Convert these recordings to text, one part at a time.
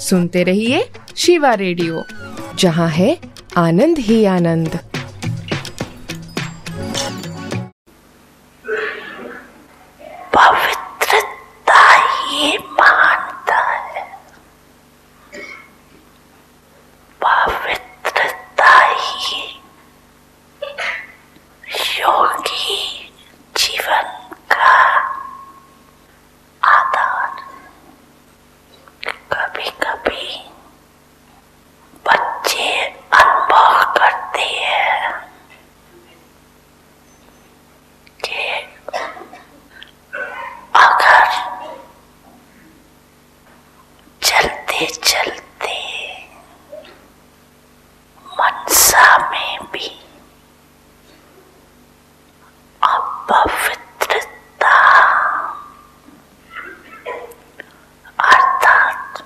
सुनते रहिए शिवा रेडियो, जहाँ है आनंद ही आनंद। पवित्रता ही मानता है, पवित्रता ही योगी जीवन का आधार। कभी कभी बच्चे अनुभव करते हैं कि अगर चलते चलते मनसा में भी अपवित्रता अर्थात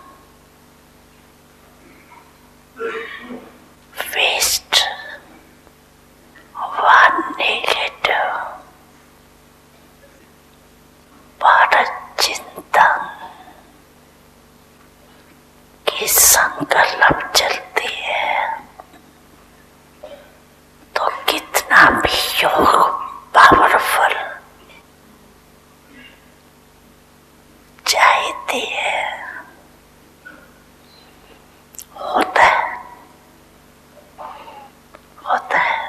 वेस्ट व नेगेटिव पर चिंतन की संकल्प चलती है, तो कितना भी योग पावरफुल चाहती है, होता है, होता है।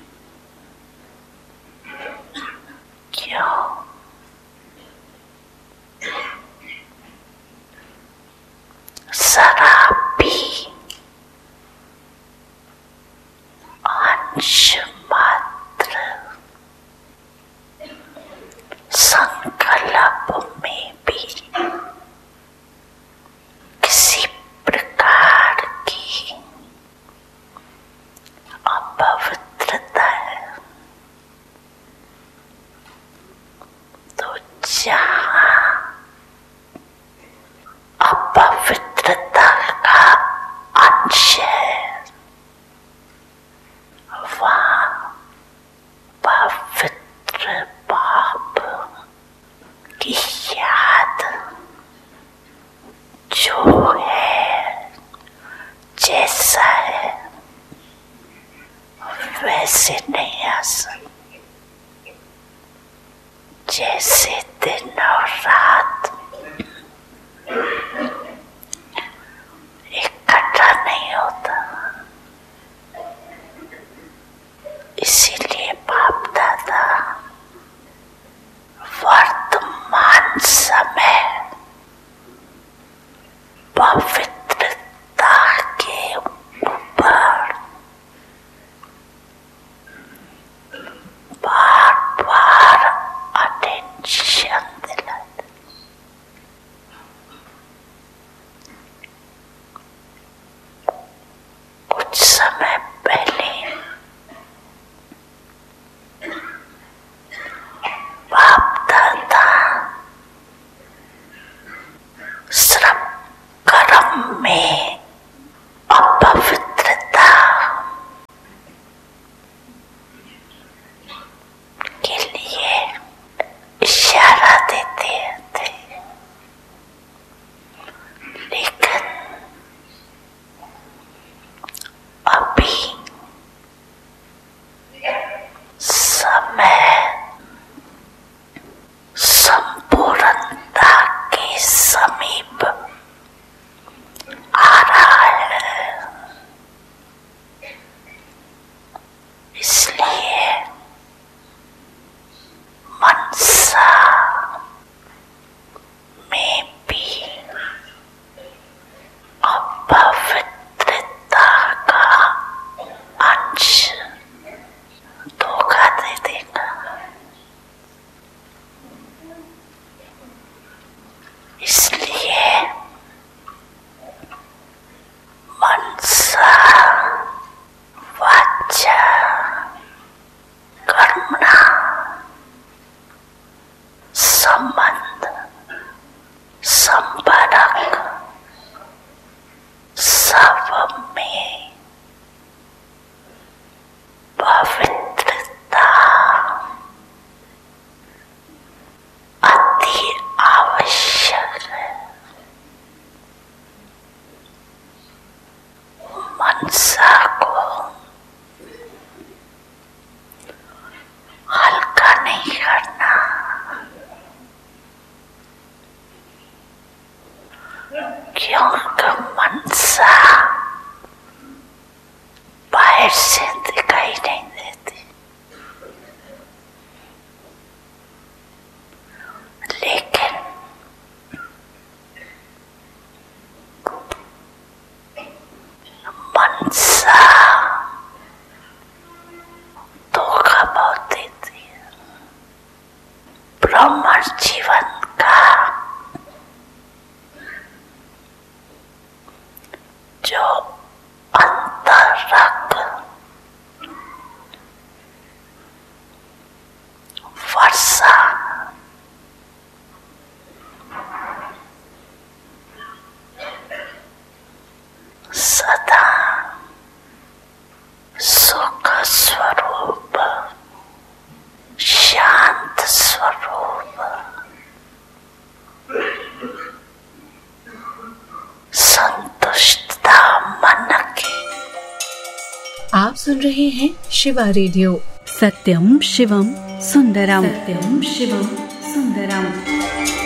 क्यों? शराब भी अंश मात्र संकल्प में भी किसी प्रकार की अपवित्रता है। तो जहाँ अपवित्रता का अंश है, वहाँ पवित्र पाप की याद जो है, जैसा है वैसे नहीं आ सकती, जैसे दिन और रात इकट्ठा नहीं होता। इसीलिए बाप दादा वर्तमान समय पवित्रता के ऊपर बार बार अटेंशन दिलाते। कुछ समय पहले बाप दादा श्रम कर्म में अपवित्रता के लिए इशारा देते थे, लेकिन अभी समय संपूर्णता के समीप आ रहा है। इसलिए मनसा में भी अपवित्रता का अंश धोखा दे देगा। इसलिए मनसा वाचा कर्मणा संबंध संपर्क सब में पवित्रता अति आवश्यक है। मनसा को हल्का नहीं करना, क्योंकि मनसा बाहर से दिखाई नहीं देती, लेकिन मनसा धोखा बहुत देती है। ब्रह्म जीवन का जो अंतरंग वर्षा सदा सुख स्वरूप, शांत स्वरूप, संतुष्टता मन की। आप सुन रहे हैं शिवा रेडियो। सत्यम शिवम सुंदरम, सत्यम शिवम सुंदरम।